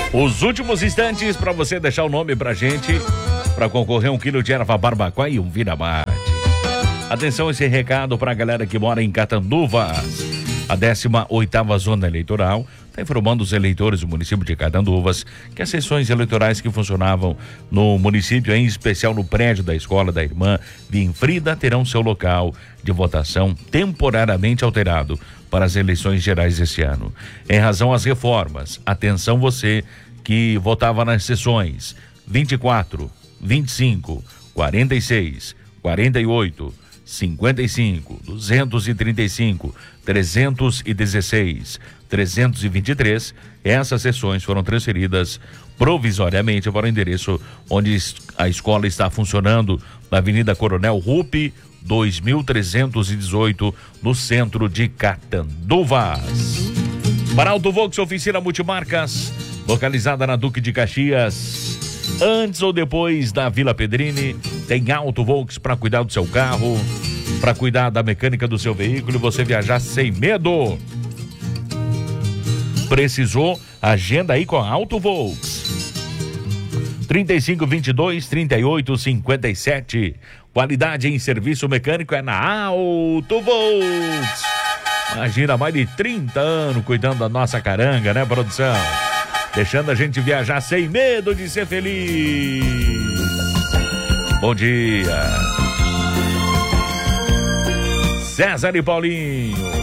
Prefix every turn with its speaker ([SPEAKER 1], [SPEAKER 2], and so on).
[SPEAKER 1] Os últimos instantes para você deixar o nome pra gente, para concorrer 1 quilo de erva barbacoa e um vira-mate. Atenção, esse recado para a galera que mora em Catanduvas. A 18ª Zona Eleitoral está informando os eleitores do município de Catanduvas que as sessões eleitorais que funcionavam no município, em especial no prédio da escola da irmã Vinfrida, terão seu local de votação temporariamente alterado para as eleições gerais desse ano. Em razão às reformas, atenção você que votava nas sessões 24, 25, 46, 48, 55, 235, 316, 323, essas sessões foram transferidas provisoriamente para o endereço onde a escola está funcionando, na Avenida Coronel Rupp, 2318, no centro de Catanduvas. Para Auto Volks, oficina multimarcas, localizada na Duque de Caxias, antes ou depois da Vila Pedrini, tem Auto Volks para cuidar do seu carro, para cuidar da mecânica do seu veículo e você viajar sem medo. Precisou? Agenda aí com a Auto Volks. 3522-3857. Qualidade em serviço mecânico é na Auto Volks. Imagina, mais de 30 anos cuidando da nossa caranga, né, produção? Deixando a gente viajar sem medo de ser feliz. Bom dia. César e Paulinho.